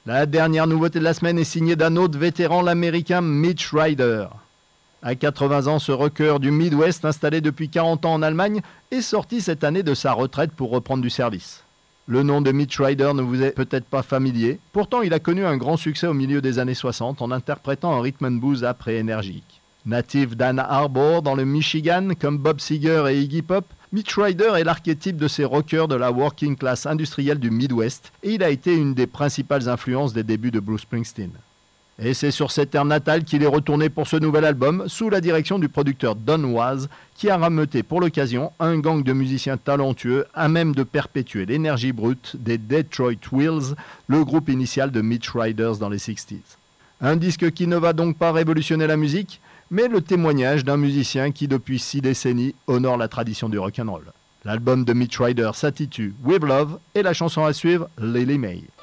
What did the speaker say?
La dernière nouveauté de la semaine est signée d'un autre vétéran, l'américain Mitch Ryder. À 80 ans, ce rocker du Midwest, installé depuis 40 ans en Allemagne, est sorti cette année de sa retraite pour reprendre du service. Le nom de Mitch Ryder ne vous est peut-être pas familier, pourtant il a connu un grand succès au milieu des années 60 en interprétant un rhythm and blues âpre et énergique. Natif d'Ann Arbor dans le Michigan, comme Bob Seger et Iggy Pop, Mitch Ryder est l'archétype de ces rockers de la working class industrielle du Midwest et il a été une des principales influences des débuts de Bruce Springsteen. Et c'est sur cette terre natale qu'il est retourné pour ce nouvel album, sous la direction du producteur Don Was, qui a rameuté pour l'occasion un gang de musiciens talentueux à même de perpétuer l'énergie brute des Detroit Wheels, le groupe initial de Mitch Ryders dans les 60s. Un disque qui ne va donc pas révolutionner la musique, mais le témoignage d'un musicien qui depuis 6 décennies honore la tradition du rock'n'roll. L'album de Mitch Ryder s'intitule With Love et la chanson à suivre, Lily May.